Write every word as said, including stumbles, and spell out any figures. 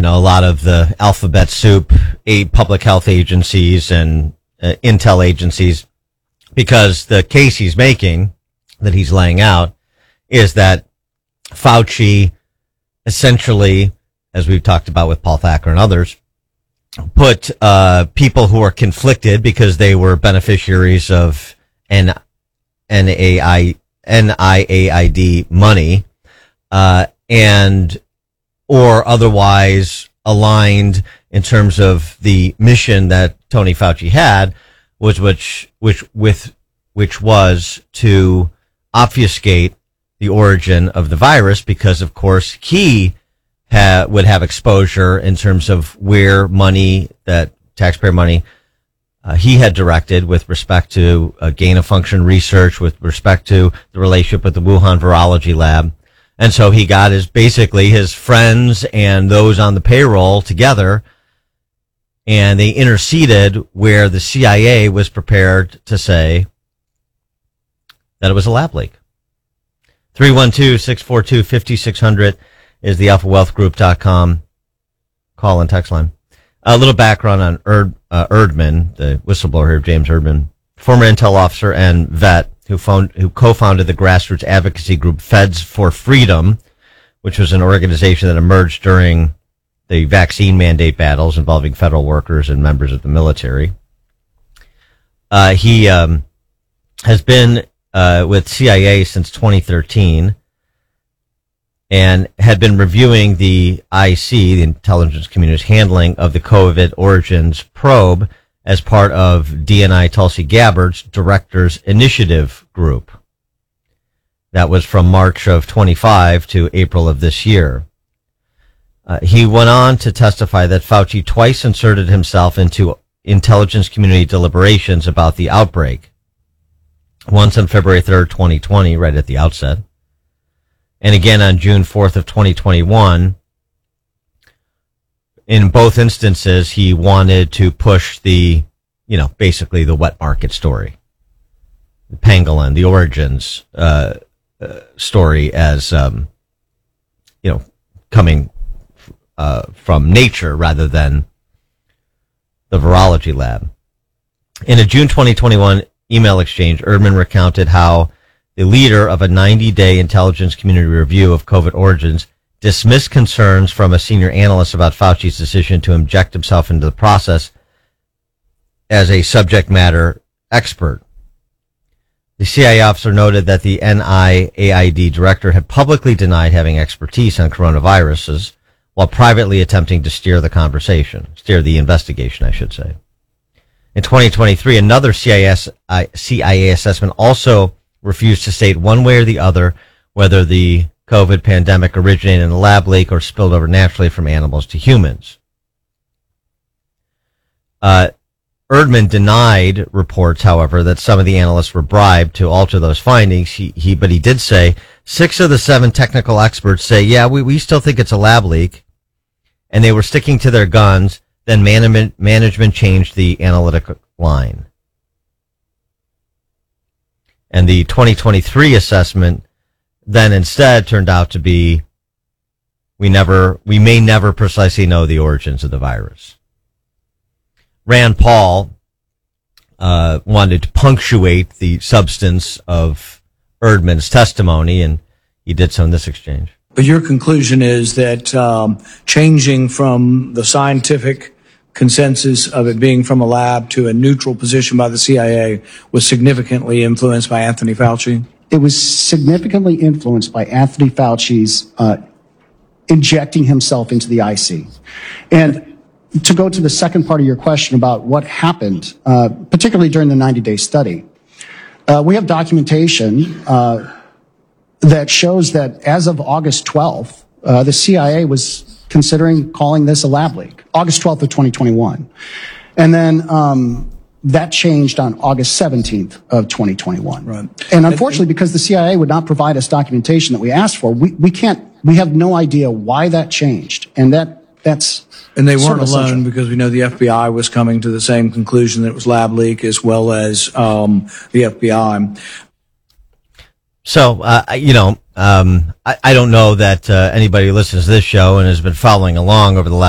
know, a lot of the alphabet soup, eight public health agencies and uh, intel agencies, because the case he's making, that he's laying out, is that Fauci essentially, as we've talked about with Paul Thacker and others, put uh, people who are conflicted because they were beneficiaries of N A I D money, uh, and or otherwise aligned in terms of the mission that Tony Fauci had, was which which with which was to obfuscate the origin of the virus, because of course he ha- would have exposure in terms of where money, that taxpayer money, uh, he had directed with respect to uh, gain of function research, with respect to the relationship with the Wuhan Virology Lab. And so he got his, basically his friends and those on the payroll together, and they interceded where the C I A was prepared to say that it was a lab leak. three one two, six four two, five six zero zero is the alpha wealth group dot com call and text line. A little background on Erd, uh, Erdman, the whistleblower here, James Erdman, former intel officer and vet who, found, who co-founded the grassroots advocacy group Feds for Freedom, which was an organization that emerged during the vaccine mandate battles involving federal workers and members of the military. Uh, he um, has been uh, with C I A since twenty thirteen and had been reviewing the I C, the intelligence community's handling of the COVID origins probe as part of D N I Tulsi Gabbard's Directors Initiative group. That was from March of twenty-five to April of this year. Uh, he went on to testify that Fauci twice inserted himself into intelligence community deliberations about the outbreak. Once on February third, twenty twenty, right at the outset, and again on June fourth of twenty twenty-one. In both instances, he wanted to push the, you know, basically the wet market story, the pangolin, the origins uh, uh, story as, um, you know, coming uh, from nature rather than the virology lab. In a June twenty twenty-one email exchange, Erdman recounted how the leader of a ninety-day intelligence community review of COVID origins dismissed concerns from a senior analyst about Fauci's decision to inject himself into the process as a subject matter expert. The C I A officer noted that the N I A I D director had publicly denied having expertise on coronaviruses while privately attempting to steer the conversation, steer the investigation, I should say. In twenty twenty-three, another C I A assessment also refused to state one way or the other whether the COVID pandemic originated in a lab leak or spilled over naturally from animals to humans. Uh, Erdman denied reports, however, that some of the analysts were bribed to alter those findings. He, he, but he did say six of the seven technical experts say, yeah, we, we still think it's a lab leak, and they were sticking to their guns. Then management, management changed the analytic line. And the twenty twenty-three assessment then instead turned out to be, we never, we may never precisely know the origins of the virus. Rand Paul uh, wanted to punctuate the substance of Erdman's testimony, and he did so in this exchange. But your conclusion is that um, changing from the scientific consensus of it being from a lab to a neutral position by the C I A was significantly influenced by Anthony Fauci? It was significantly influenced by Anthony Fauci's uh, injecting himself into the I C. And to go to the second part of your question about what happened, uh, particularly during the ninety-day study, uh, we have documentation uh, that shows that as of August twelfth, uh, the C I A was considering calling this a lab leak, August twelfth of twenty twenty-one. And then um, that changed on August seventeenth of twenty twenty-one. Right. And unfortunately, because the C I A would not provide us documentation that we asked for, we, we can't, we have no idea why that changed. And that, that's, and they weren't alone, because we know the F B I was coming to the same conclusion that it was lab leak, as well as um, the F B I. So, uh, you know, um, I, I don't know that uh, anybody who listens to this show and has been following along over the last